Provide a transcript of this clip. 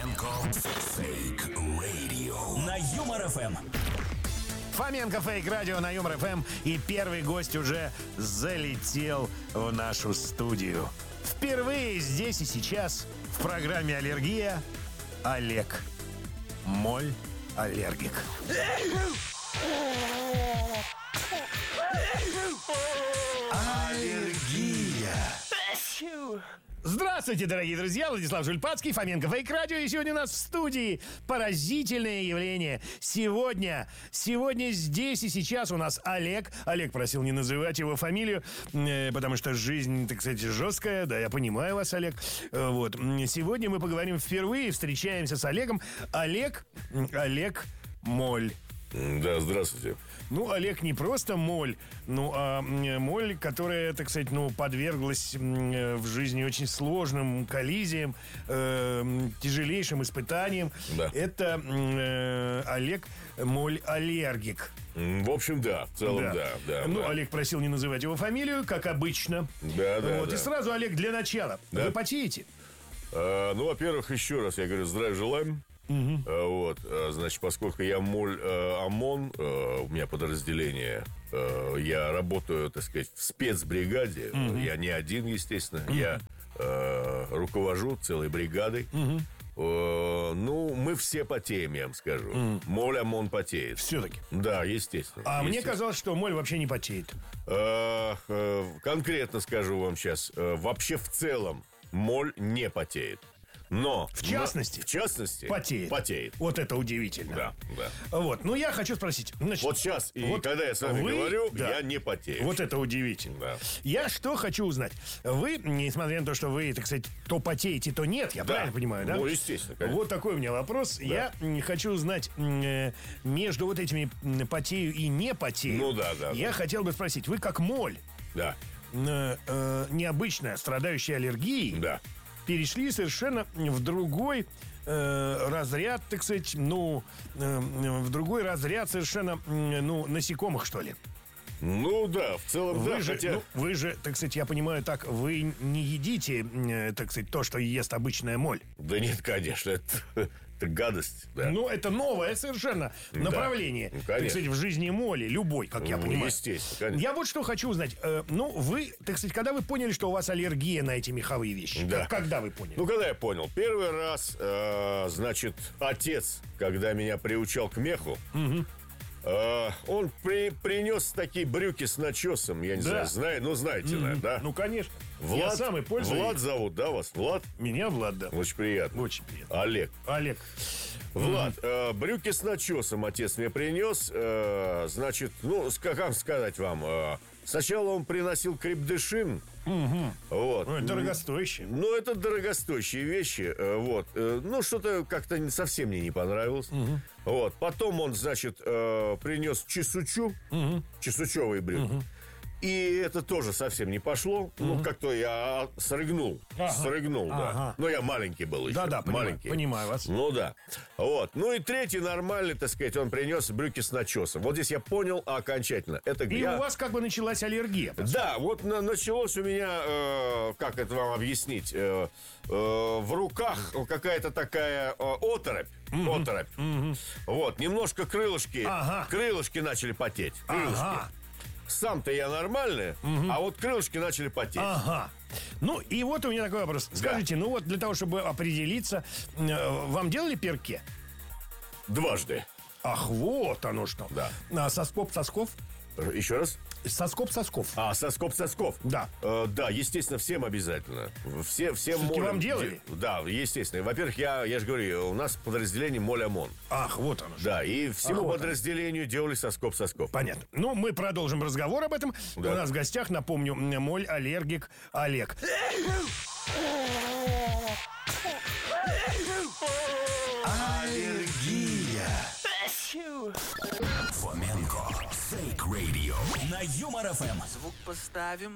Фоменко Фейк Радио на Юмор ФМ. Фоменко Фейк Радио на Юмор ФМ. И первый гость уже залетел в нашу студию. Впервые здесь и сейчас в программе «Аллергия» Олег. Моль-аллергик. Аллергия. Здравствуйте, дорогие друзья! Владислав Жульпацкий, Фоменко Фейк Радио. И сегодня у нас в студии поразительное явление. Сегодня здесь и сейчас у нас Олег. Олег просил не называть его фамилию, потому что жизнь, так сказать, жесткая. Да, я понимаю вас, Олег. Вот. Сегодня мы поговорим впервые, встречаемся с Олегом. Олег Моль. Да, здравствуйте. Ну, Олег не просто моль, а моль, которая, так сказать, подверглась в жизни очень сложным коллизиям, тяжелейшим испытаниям. Да. Это Олег моль-аллергик. В общем, да, в целом, да. Ну, Олег просил не называть его фамилию, как обычно. Да. И сразу, Олег, для начала. Да. Вы потеете? Во-первых, еще раз я говорю, здравия желаем. Вот, значит, поскольку я моль-ОМОН, у меня подразделение, я работаю, так сказать, в спецбригаде. Я не один, естественно. Я руковожу целой бригадой. Мы все потеем, я вам скажу. Моль-ОМОН потеет. Все-таки? Да, естественно. Мне казалось, что моль вообще не потеет. Конкретно скажу вам сейчас. Вообще в целом моль не потеет. Но в частности потеет. Вот это удивительно. Да. Вот, я хочу спросить. Значит, вот сейчас, когда я с вами говорю, я не потею. Вот это удивительно. Да. Я что хочу узнать. Вы, несмотря на то, что вы, так сказать, то потеете, то нет, я правильно понимаю, да? Ну, естественно, конечно. Вот такой у меня вопрос. Да. Я хочу узнать между вот этими потею и не потею. Я хотел бы спросить, вы как моль, необычная, страдающая аллергией, перешли совершенно в другой разряд, так сказать, в другой разряд совершенно, насекомых, что ли. В целом, вы же, так сказать, я понимаю так, вы не едите, так сказать, то, что ест обычная моль. Да нет, конечно, это гадость. Да. Это новое совершенно направление, так сказать, в жизни моли, любой, как я понимаю. Естественно, конечно. Я вот что хочу узнать. Вы, так сказать, когда вы поняли, что у вас аллергия на эти меховые вещи? Да. Когда вы поняли? Когда я понял? Первый раз, значит, отец, когда меня приучал к меху, он принес такие брюки с начесом. Я не знаю, знаете, да? Конечно. Влад, я сам и пользуюсь. Влад зовут, да, вас? Влад? Меня Влад, да. Очень приятно. Очень приятно. Олег. Влад, брюки с начесом отец мне принес. Значит, как сказать вам? Сначала он приносил крепдышин. Вот. Это дорогостоящие. Это дорогостоящие вещи. Вот. Что-то как-то совсем мне не понравилось. Вот. Потом он, значит, принес чесучу. Чесучевые брюки. И это тоже совсем не пошло. Как-то я срыгнул. Да. Но я маленький был еще. Да, понимаю вас. Да. Вот. И третий нормальный, так сказать, он принес брюки с начесом. Вот здесь я понял окончательно. И у вас как бы началась аллергия. Да, вот началось у меня, как это вам объяснить, в руках какая-то такая оторопь. Вот, немножко крылышки начали потеть. Сам-то я нормальный, а вот крылышки начали потеть. И вот у меня такой вопрос. Скажите, для того, чтобы определиться, вам делали перке? Дважды. Ах, вот оно что. Да. Соскоб-сосков? Еще раз? Соскоб-сосков. Соскоб-сосков. Да. Да, естественно, всем обязательно. Всем моль. Вам делали? Да, естественно. Во-первых, я же говорю, у нас подразделение моль-ОМОН. Ах, вот оно. Да, и всему подразделению делали соскоб-сосков. Понятно. Мы продолжим разговор об этом. Да. У нас в гостях, напомню, моль-аллергик Олег. Аллергия. Фоменко Фейк Радио на Юмор ФМ. Звук поставим.